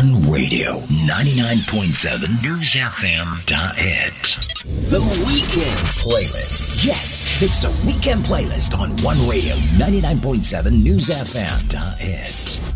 One Radio, 99.7 News FM.it. The Weekend Playlist. Yes, it's the Weekend Playlist on One Radio, 99.7 News FM.it.